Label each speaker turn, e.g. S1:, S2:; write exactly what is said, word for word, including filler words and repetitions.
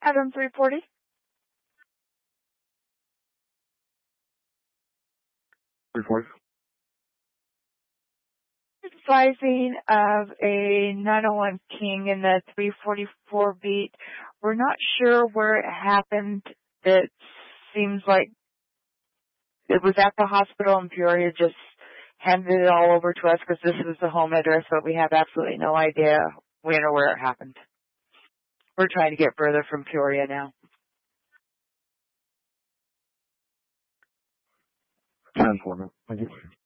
S1: Adam three forty.
S2: three forty.
S1: Advising of a nine oh one King in the three forty-four beat. We're not sure where it happened. It seems like it was at the hospital in Peoria, just handed it all over to us because this is the home address, but we have absolutely no idea when or where it happened. We're trying to get further from Peoria now.
S2: ten four. Thank you.